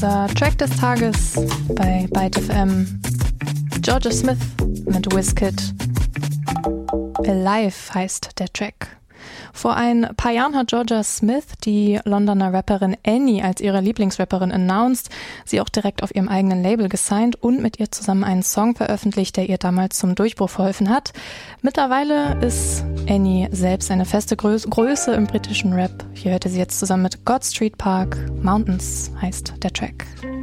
unser Track des Tages bei Byte FM. Georgia Smith mit Wizkid. Alive heißt der Track. Vor ein paar Jahren hat Georgia Smith die Londoner Rapperin Annie als ihre Lieblingsrapperin announced, sie auch direkt auf ihrem eigenen Label gesigned und mit ihr zusammen einen Song veröffentlicht, der ihr damals zum Durchbruch verholfen hat. Mittlerweile ist Annie selbst eine feste Größe im britischen Rap. Hier hört ihr sie jetzt zusammen mit God Street Park. Mountains heißt der Track.